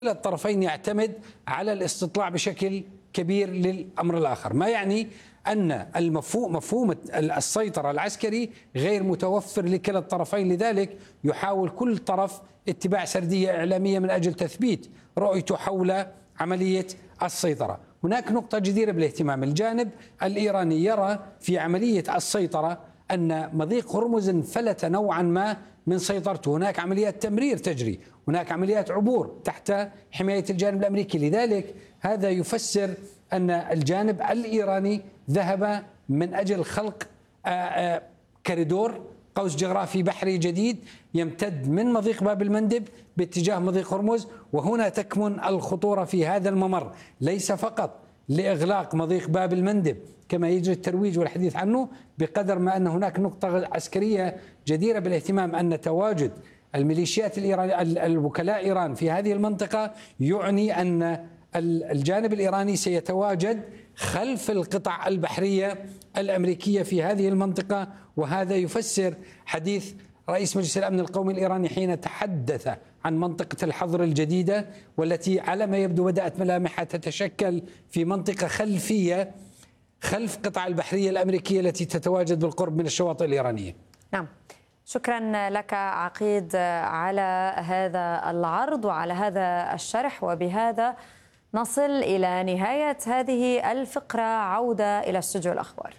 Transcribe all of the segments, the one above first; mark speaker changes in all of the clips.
Speaker 1: الطرفين يعتمد على الاستطلاع بشكل كبير للأمر الآخر، ما يعني أن مفهوم السيطرة العسكري غير متوفر لكلا الطرفين. لذلك يحاول كل طرف اتباع سردية إعلامية من أجل تثبيت رؤيته حول عملية السيطرة. هناك نقطة جديرة بالاهتمام، الجانب الإيراني يرى في عملية السيطرة أن مضيق هرمز انفلت نوعا ما من سيطرته، هناك عمليات تمرير تجري، هناك عمليات عبور تحت حماية الجانب الأمريكي. لذلك هذا يفسر أن الجانب الإيراني ذهب من أجل خلق كوريدور، قوس جغرافي بحري جديد يمتد من مضيق باب المندب باتجاه مضيق هرمز. وهنا تكمن الخطورة في هذا الممر، ليس فقط لإغلاق مضيق باب المندب كما يجري الترويج والحديث عنه، بقدر ما أن هناك نقطة عسكرية جديرة بالاهتمام، أن تواجد الميليشيات الإيرانية الوكلاء إيران في هذه المنطقة يعني أن الجانب الإيراني سيتواجد خلف القطع البحرية الأمريكية في هذه المنطقة. وهذا يفسر حديث رئيس مجلس الأمن القومي الإيراني حين تحدث عن منطقة الحظر الجديدة، والتي على ما يبدو بدأت ملامحها تتشكل في منطقة خلفية خلف قطع البحرية الأمريكية التي تتواجد بالقرب من الشواطئ الإيرانية.
Speaker 2: نعم، شكرا لك عقيد على هذا العرض وعلى هذا الشرح. وبهذا نصل إلى نهاية هذه الفقرة. عودة إلى استوديو الأخبار.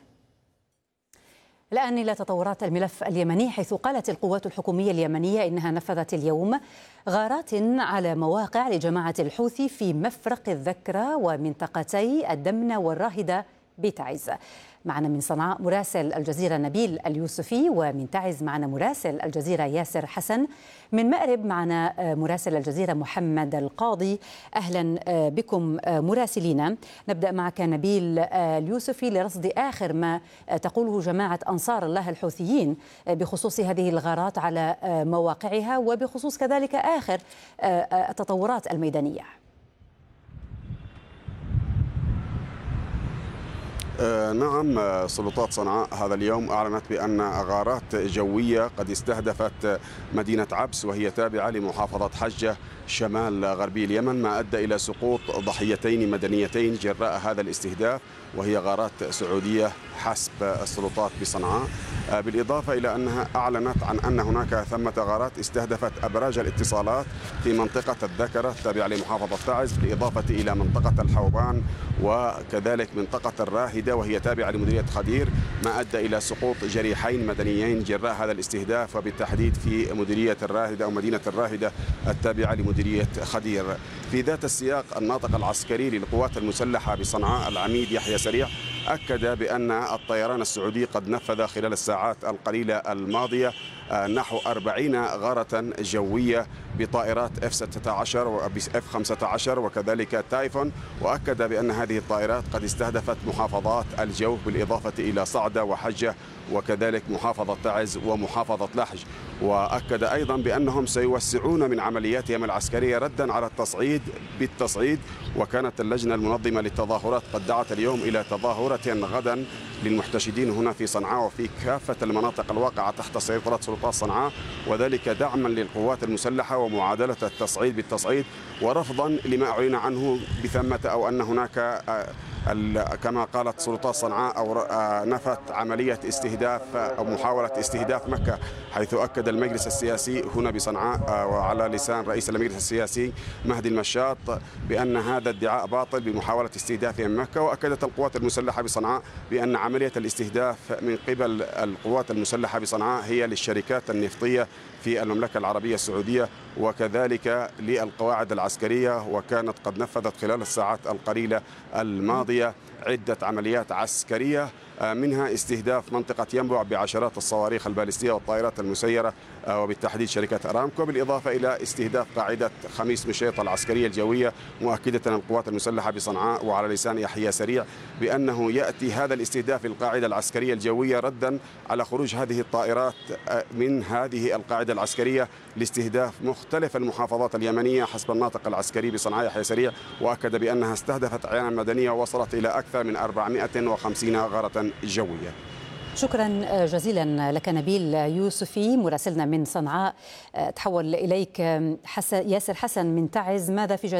Speaker 3: الآن إلى تطورات الملف اليمني، حيث قالت القوات الحكومية اليمنية إنها نفذت اليوم غارات على مواقع لجماعة الحوثي في مفرق الذكرى ومنطقتي الدمنة والراهدة بتعز. معنا من صنعاء مراسل الجزيرة نبيل اليوسفي، ومن تعز معنا مراسل الجزيرة ياسر حسن، من مأرب معنا مراسل الجزيرة محمد القاضي. أهلا بكم مراسلينا. نبدأ معك نبيل اليوسفي لرصد آخر ما تقوله جماعة أنصار الله الحوثيين بخصوص هذه الغارات على مواقعها، وبخصوص كذلك آخر التطورات الميدانية.
Speaker 4: نعم، سلطات صنعاء هذا اليوم أعلنت بأن غارات جوية قد استهدفت مدينة عبس، وهي تابعة لمحافظة حجة شمال غربي اليمن، ما أدى إلى سقوط ضحيتين مدنيتين جراء هذا الاستهداف، وهي غارات سعودية حسب السلطات بصنعاء. بالإضافة إلى أنها أعلنت عن أن هناك ثمة غارات استهدفت أبراج الاتصالات في منطقة الذكرة التابعة لمحافظة تعز، بالإضافة إلى منطقة الحوبان وكذلك منطقة الراهدة وهي تابعة لمديرية خدير، ما أدى إلى سقوط جريحين مدنيين جراء هذا الاستهداف، وبالتحديد في مديرية الراهدة أو مدينة الراهدة التابعة لمديرية خدير. في ذات السياق، الناطق العسكري للقوات المسلحة بصنعاء العميد يحيى سريع أكد بأن الطيران السعودي قد نفذ خلال الساعات القليلة الماضية نحو 40 غارة جوية بطائرات F-16 و F-15 وكذلك تايفون، وأكد بأن هذه الطائرات قد استهدفت محافظات الجوف بالإضافة إلى صعدة وحجة وكذلك محافظة تعز ومحافظة لحج. وأكد أيضا بأنهم سيوسعون من عملياتهم العسكرية ردا على التصعيد بالتصعيد. وكانت اللجنة المنظمة للتظاهرات قد دعت اليوم إلى تظاهرة غدا للمحتشدين هنا في صنعاء وفي كافة المناطق الواقعة تحت سيطرة سلطات صنعاء، وذلك دعما للقوات المسلحة ومعادلة التصعيد بالتصعيد، ورفضا لما أعلن عنه بثمة أو أن هناك كما قالت سلطات صنعاء أو نفت عملية استهداف أو محاولة استهداف مكة، حيث أكد المجلس السياسي هنا بصنعاء وعلى لسان رئيس المجلس السياسي مهدي المشاط بأن هذا ادعاء باطل بمحاولة استهداف مكة. وأكدت القوات المسلحة بصنعاء بأن عملية الاستهداف من قبل القوات المسلحة بصنعاء هي للشركات النفطية في المملكة العربية السعودية وكذلك للقواعد العسكرية، وكانت قد نفذت خلال الساعات القليلة الماضية عدة عمليات عسكرية، منها استهداف منطقة ينبع بعشرات الصواريخ البالستية والطائرات المسيرة وبالتحديد شركة أرامكو، بالإضافة إلى استهداف قاعدة خميس مشيط العسكرية الجوية، مؤكدة القوات المسلحة بصنعاء وعلى لسان يحيى سريع بأنه يأتي هذا الاستهداف للقاعدة العسكرية الجوية ردا على خروج هذه الطائرات من هذه القاعدة العسكرية لاستهداف مختلف المحافظات اليمنية حسب الناطق العسكري بصنعاء يحيى سريع، وأكد بأنها استهدفت عيانا مدنية ووصلت إلى أكثر من 450 غارة جوية.
Speaker 3: شكرا جزيلا لك نبيل يوسفي مراسلنا من صنعاء. تحول إليك ياسر حسن من تعز. ماذا في